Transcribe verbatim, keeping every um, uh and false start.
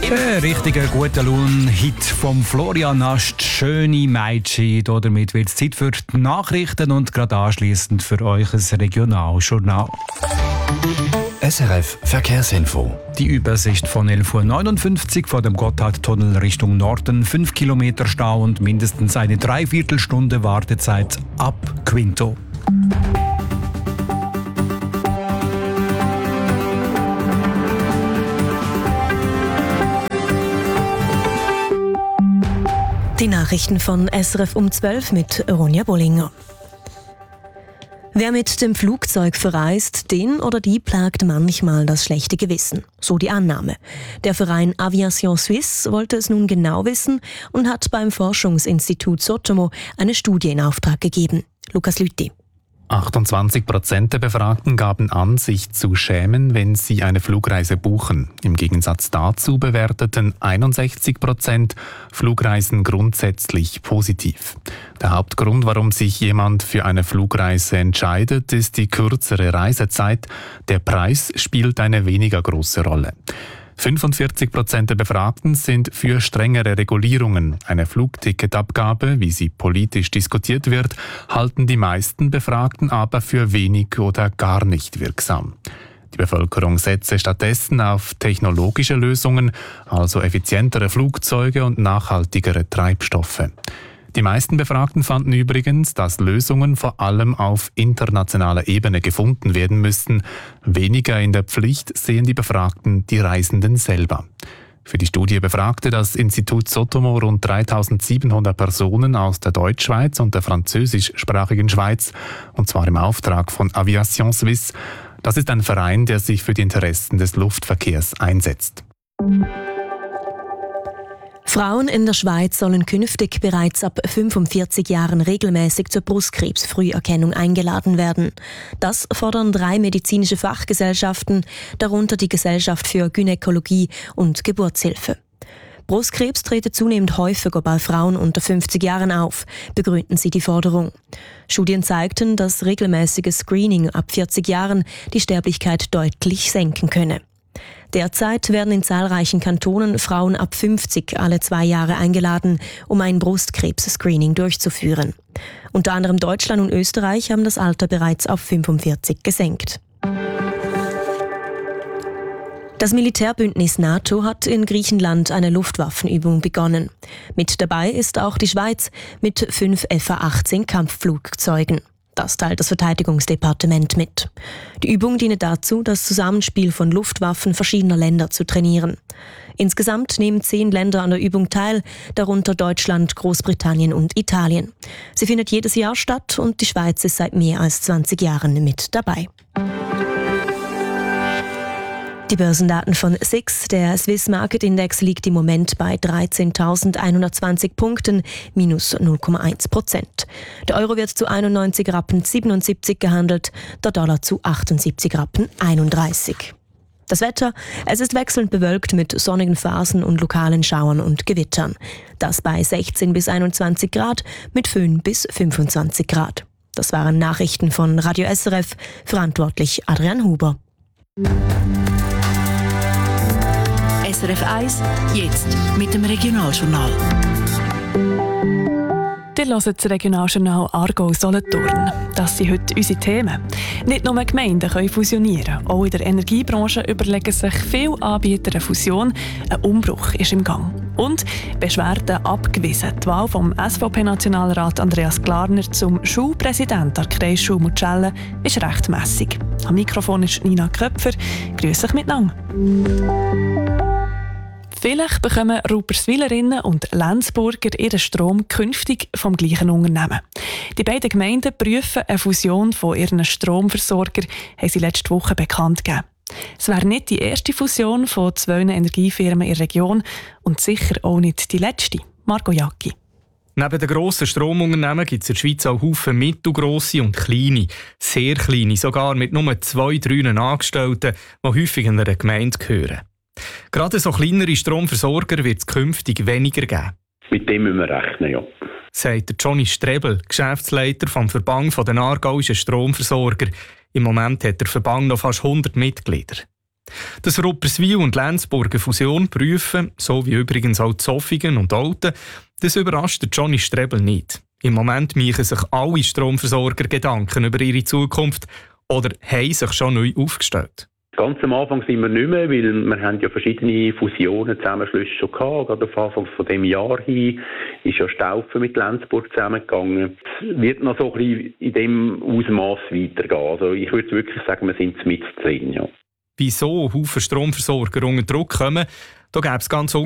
Der richtige gute Lohn-Hit vom Florian Nast, «Schöne Mädchen». Damit wird es Zeit für die Nachrichten und gerade anschliessend für euch ein Regionaljournal. S R F Verkehrsinfo. Die Übersicht von elf Uhr neunundfünfzig vor dem Gotthardtunnel Richtung Norden. fünf Kilometer Stau und mindestens eine Dreiviertelstunde Wartezeit ab Quinto. Die Nachrichten von S R F um zwölf mit Ronja Bollinger. Wer mit dem Flugzeug verreist, den oder die plagt manchmal das schlechte Gewissen. So die Annahme. Der Verein Aviation Suisse wollte es nun genau wissen und hat beim Forschungsinstitut Sotomo eine Studie in Auftrag gegeben. Lukas Lüthi. achtundzwanzig Prozent der Befragten gaben an, sich zu schämen, wenn sie eine Flugreise buchen. Im Gegensatz dazu bewerteten einundsechzig Prozent Flugreisen grundsätzlich positiv. Der Hauptgrund, warum sich jemand für eine Flugreise entscheidet, ist die kürzere Reisezeit. Der Preis spielt eine weniger große Rolle. fünfundvierzig Prozent der Befragten sind für strengere Regulierungen. Eine Flugticketabgabe, wie sie politisch diskutiert wird, halten die meisten Befragten aber für wenig oder gar nicht wirksam. Die Bevölkerung setze stattdessen auf technologische Lösungen, also effizientere Flugzeuge und nachhaltigere Treibstoffe. Die meisten Befragten fanden übrigens, dass Lösungen vor allem auf internationaler Ebene gefunden werden müssten. Weniger in der Pflicht sehen die Befragten die Reisenden selber. Für die Studie befragte das Institut Sotomo rund dreitausendsiebenhundert Personen aus der Deutschschweiz und der französischsprachigen Schweiz, und zwar im Auftrag von Aviation Suisse. Das ist ein Verein, der sich für die Interessen des Luftverkehrs einsetzt. Frauen in der Schweiz sollen künftig bereits ab fünfundvierzig Jahren regelmäßig zur Brustkrebsfrüherkennung eingeladen werden. Das fordern drei medizinische Fachgesellschaften, darunter die Gesellschaft für Gynäkologie und Geburtshilfe. Brustkrebs trete zunehmend häufiger bei Frauen unter fünfzig Jahren auf, begründen sie die Forderung. Studien zeigten, dass regelmäßiges Screening ab vierzig Jahren die Sterblichkeit deutlich senken könne. Derzeit werden in zahlreichen Kantonen Frauen ab fünfzig alle zwei Jahre eingeladen, um ein Brustkrebs-Screening durchzuführen. Unter anderem Deutschland und Österreich haben das Alter bereits auf fünfundvierzig gesenkt. Das Militärbündnis NATO hat in Griechenland eine Luftwaffenübung begonnen. Mit dabei ist auch die Schweiz mit fünf F A achtzehn Kampfflugzeugen. Das teilt das Verteidigungsdepartement mit. Die Übung diene dazu, das Zusammenspiel von Luftwaffen verschiedener Länder zu trainieren. Insgesamt nehmen zehn Länder an der Übung teil, darunter Deutschland, Großbritannien und Italien. Sie findet jedes Jahr statt und die Schweiz ist seit mehr als zwanzig Jahren mit dabei. Die Börsendaten von S I X, der Swiss Market Index, liegt im Moment bei dreizehntausendeinhundertzwanzig Punkten, minus null Komma eins Prozent. Der Euro wird zu einundneunzig Rappen siebenundsiebzig gehandelt, der Dollar zu achtundsiebzig Rappen einunddreißig. Das Wetter: Es ist wechselnd bewölkt mit sonnigen Phasen und lokalen Schauern und Gewittern. Das bei sechzehn bis einundzwanzig Grad, mit Föhn bis fünfundzwanzig Grad. Das waren Nachrichten von Radio S R F, verantwortlich Adrian Huber. S R F eins, jetzt mit dem Regionaljournal. Ihr hört das Regionaljournal Aargau-Solothurn. Das sind heute unsere Themen. Nicht nur Gemeinden können fusionieren. Auch in der Energiebranche überlegen sich viele Anbieter eine Fusion. Ein Umbruch ist im Gang. Und Beschwerden abgewiesen. Die Wahl vom S V P-Nationalrat Andreas Glarner zum Schulpräsidenten der Kreisschule Mucelle ist rechtmässig. Am Mikrofon ist Nina Köpfer. Grüß euch miteinander. Vielleicht bekommen Rupperswilerinnen und Lenzburger ihren Strom künftig vom gleichen Unternehmen. Die beiden Gemeinden prüfen eine Fusion von ihren Stromversorgern, haben sie letzte Woche bekannt gegeben. Es wäre nicht die erste Fusion von zwei Energiefirmen in der Region und sicher auch nicht die letzte. Marco Jacki. Neben den grossen Stromunternehmen gibt es in der Schweiz auch Haufen mittelgrosse und kleine, sehr kleine, sogar mit nur zwei, drei Angestellten, die häufig in einer Gemeinde gehören. Gerade so kleinere Stromversorger wird es künftig weniger geben. Mit dem müssen wir rechnen, ja. Sagt Johnny Strebel, Geschäftsleiter vom Verband der Aargauischen Stromversorger. Im Moment hat der Verband noch fast hundert Mitglieder. Dass Rupperswil und Lenzburg eine Fusion prüfen, so wie übrigens auch Zofingen und Olten, das überrascht Johnny Strebel nicht. Im Moment machen sich alle Stromversorger Gedanken über ihre Zukunft oder haben sich schon neu aufgestellt. Ganz am Anfang sind wir nicht mehr, weil wir haben ja verschiedene Fusionen, Zusammenschlüsse schon gehabt. Gerade auf Anfang von dem Jahr hin ist ja Staufen mit Lenzburg zusammengegangen. Es wird noch so ein bisschen in dem Ausmaß weitergehen. Also ich würde wirklich sagen, wir sind mit drin, ja. Wieso Haufen Stromversorger unter Druck kommen, da gäbe es ganz